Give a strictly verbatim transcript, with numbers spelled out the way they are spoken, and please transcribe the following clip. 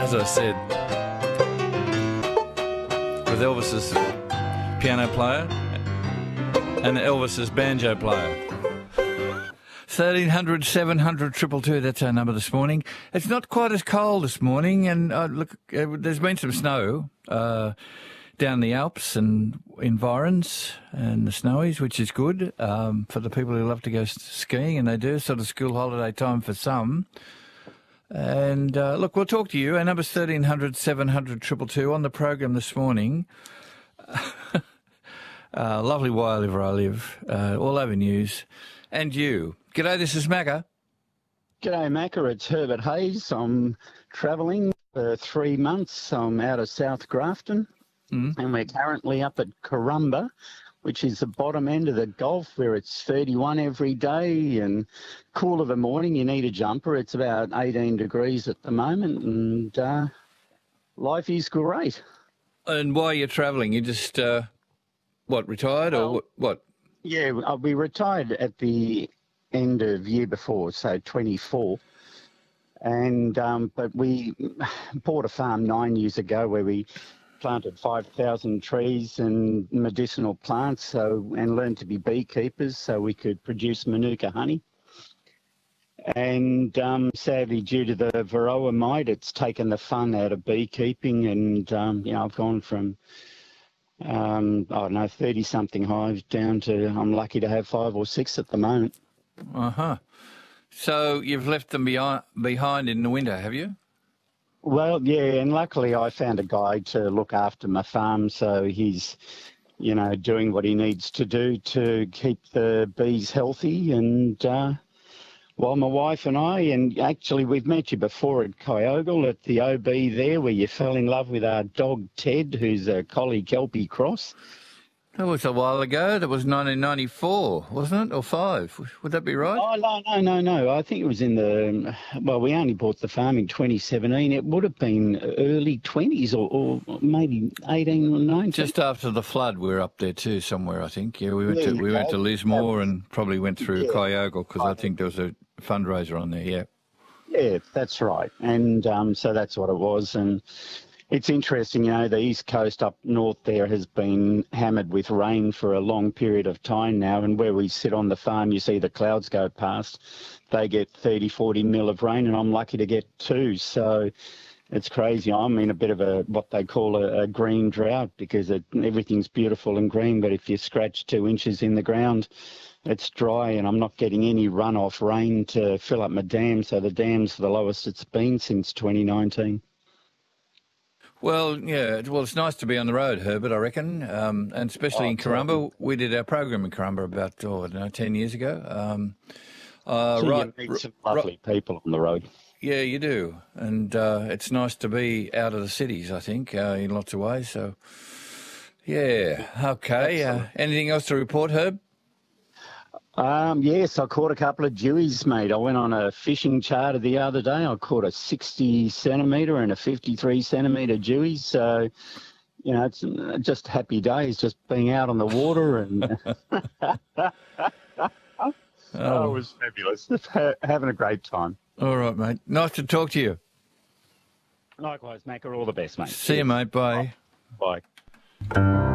as I said, with Elvis's piano player and Elvis's banjo player. thirteen hundred, seven hundred, two two two, that's our number this morning. It's not quite as cold this morning, and uh, look, uh, there's been some snow uh, down the Alps and environs and the snowies, which is good um, for the people who love to go skiing, and they do, sort of school holiday time for some. And uh, look, we'll talk to you. Our number's thirteen hundred, seven hundred, two two two on the program this morning. uh, lovely where I live, where I live, uh, all over news. And you. G'day, this is Macca. G'day, Macca. It's Herbert Hayes. I'm travelling for three months. I'm out of South Grafton, mm. and we're currently up at Corumba, which is the bottom end of the Gulf, where it's thirty-one every day and cool of a morning. You need a jumper. It's about eighteen degrees at the moment, and uh, life is great. And why are you travelling? You just, uh, what, retired well, or what? what? Yeah, we retired at the end of year before, so twenty-four. And um, but we bought a farm nine years ago where we planted five thousand trees and medicinal plants, so and learned to be beekeepers so we could produce Manuka honey. And um, sadly, due to the Varroa mite, it's taken the fun out of beekeeping, and um, you know, I've gone from Um, I don't know, thirty-something hives down to, I'm lucky to have five or six at the moment. Uh-huh. So you've left them behind, behind in the winter, have you? Well, yeah, and luckily I found a guy to look after my farm, so he's, you know, doing what he needs to do to keep the bees healthy. And uh, while my wife and I, and actually we've met you before at Kyogle at the O B there, where you fell in love with our dog Ted, who's a Collie Kelpie cross. That was a while ago. That was nineteen ninety-four, wasn't it? Or five? Would that be right? Oh, no, no, no, no. I think it was in the, well, we only bought the farm in twenty seventeen. It would have been early twenties or, or maybe eighteen or nineteen. Just after the flood, we were up there too somewhere, I think. Yeah, we went yeah, to we went to Lismore and probably went through yeah. Kyogle because I think there was a fundraiser on there, yeah. Yeah, that's right. And um, so that's what it was. And it's interesting, you know, the east coast up north there has been hammered with rain for a long period of time now. And where we sit on the farm, you see the clouds go past. They get thirty, forty mil of rain, and I'm lucky to get two. So it's crazy. I'm in a bit of a what they call a, a green drought because it, everything's beautiful and green. But if you scratch two inches in the ground, it's dry, and I'm not getting any runoff rain to fill up my dam. So the dam's the lowest it's been since twenty nineteen. Well, yeah, well, it's nice to be on the road, Herbert, I reckon, um, and especially oh, in Corumba. We did our program in Corumba about, oh, I don't know, ten years ago. Um, uh, so right, you meet some lovely right, people on the road. Yeah, you do, and uh, it's nice to be out of the cities, I think, uh, in lots of ways. So, yeah, okay. Uh, anything else to report, Herb? Um, yes, I caught a couple of dewies, mate. I went on a fishing charter the other day. I caught a sixty centimetre and a fifty-three centimetre dewey. So, you know, it's just happy days, just being out on the water. And oh, it was fabulous. Just ha- having a great time. All right, mate. Nice to talk to you. Likewise, Macca. All the best, mate. See you, mate. Bye. Bye.